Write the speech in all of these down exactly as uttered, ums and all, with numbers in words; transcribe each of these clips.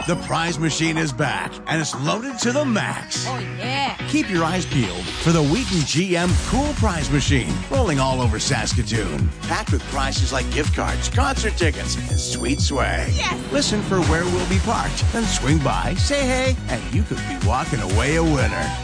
The prize machine is back, and it's loaded to the max. Oh, yeah. Keep your eyes peeled for the Wheaton G M Cool Prize Machine, rolling all over Saskatoon. Packed with prizes like gift cards, concert tickets, and sweet swag. Yes. Listen for where we'll be parked, then swing by, say hey, and you could be walking away a winner.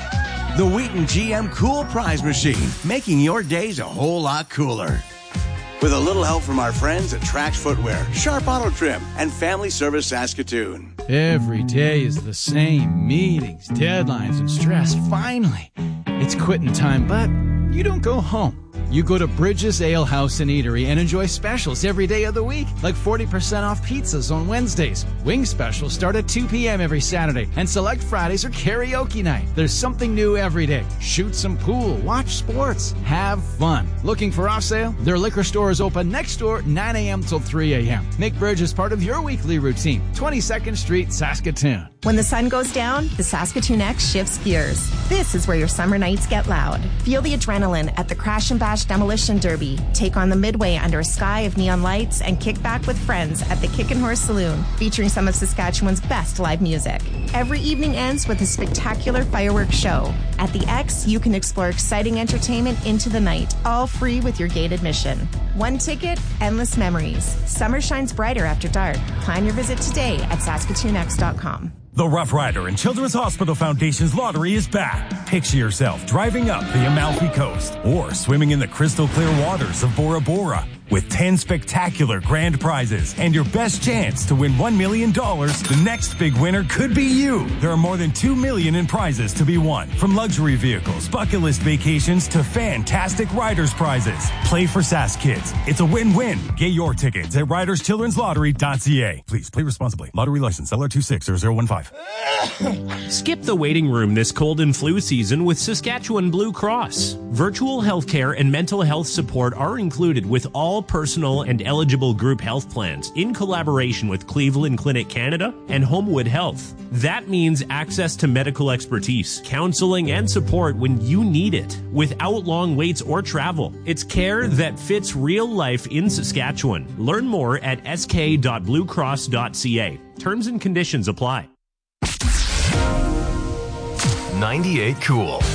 The Wheaton G M Cool Prize Machine, making your days a whole lot cooler. With a little help from our friends at Trax Footwear, Sharp Auto Trim, and Family Service Saskatoon. Every day is the same. Meetings, deadlines, and stress. Finally, it's quitting time, but you don't go home. You go to Bridges Ale House and Eatery and enjoy specials every day of the week, like forty percent off pizzas on Wednesdays. Wing specials start at two p.m. every Saturday, and select Fridays are karaoke night. There's something new every day. Shoot some pool, watch sports, have fun. Looking for off sale? Their liquor store is open next door, nine a.m. till three a.m. Make Bridges part of your weekly routine. twenty-second Street, Saskatoon. When the sun goes down, the Saskatoon X shifts gears. This is where your summer nights get loud. Feel the adrenaline at the Crash and Bash Demolition Derby. Take on the Midway under a sky of neon lights and kick back with friends at the Kick and Horse Saloon, featuring some of Saskatchewan's best live music. Every evening ends with a spectacular fireworks show. At the X, you can explore exciting entertainment into the night, all free with your gate admission. One ticket, endless memories. Summer shines brighter after dark. Plan your visit today at saskatoon x dot com. The Rough Rider and Children's Hospital Foundation's lottery is back. Picture yourself driving up the Amalfi Coast or swimming in the crystal clear waters of Bora Bora with ten spectacular grand prizes and your best chance to win one million dollars. The next big winner could be you. There are more than two million dollars in prizes to be won, from luxury vehicles, bucket list vacations, to fantastic riders prizes. Play for Sask Kids. It's a win-win. Get your tickets at riders children's lottery dot c a. Please play responsibly. Lottery license L R two six zero zero one five. Skip the waiting room this cold and flu season with Saskatchewan Blue Cross. Virtual healthcare and mental health support are included with all personal and eligible group health plans in collaboration with Cleveland Clinic Canada and Homewood Health. That means access to medical expertise, counseling, and support when you need it, without long waits or travel. It's care that fits real life in Saskatchewan. Learn more at s k dot blue cross dot c a. Terms and conditions apply. ninety-eight Cool.